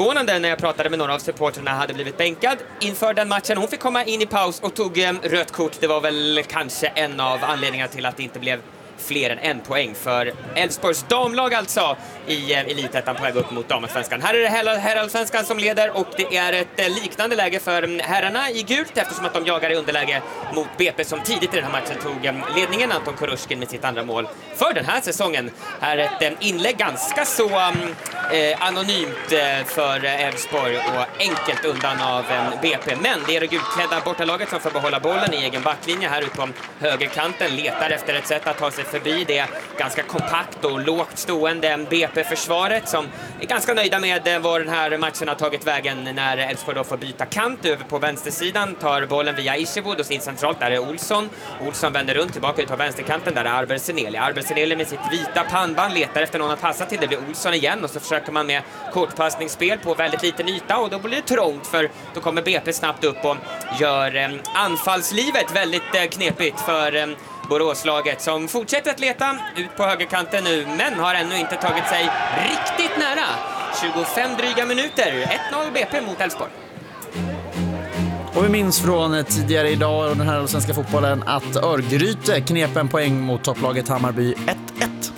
förvånande när jag pratade med några av supporterna hade blivit bänkad inför den matchen. Hon fick komma in i paus och tog rött kort. Det var väl kanske en av anledningarna till att det inte blev fler än en poäng för Elfsborgs damlag alltså i elitettan på väg upp mot damallsvenskan. Här är det herrallsvenskan som leder och det är ett liknande läge för herrarna i gult eftersom att de jagar i underläge mot BP som tidigt i den här matchen tog ledningen. Anton Korushkin med sitt andra mål för den här säsongen. Här är ett inlägg ganska så anonymt för Elfsborg och enkelt undan av BP. Men det är det gulklädda bortalaget som får behålla bollen i egen backlinje här ute på högerkanten. Letar efter ett sätt att ta sig förbi det ganska kompakt och lågt stående BP-försvaret som är ganska nöjda med var den här matchen har tagit vägen när Elfsborg då får byta kant över på vänstersidan. Tar bollen via Ishivud och sin centralt där är Olsson. Olsson vänder runt tillbaka ut på vänsterkanten där är Arberseneli. Arberseneli med sitt vita pannband letar efter någon att passa till. Det blir Olsson igen och så försöker man med kortpassningsspel på väldigt liten yta och då blir det trångt för då kommer BP snabbt upp och gör anfallslivet väldigt knepigt för Boråslaget som fortsätter att leta ut på högerkanten nu men har ännu inte tagit sig riktigt nära. 25 dryga minuter. 1-0 BP mot Elfsborg. Och vi minns från tidigare idag och den här svenska fotbollen att Örgryte knep en poäng mot topplaget Hammarby 1-1.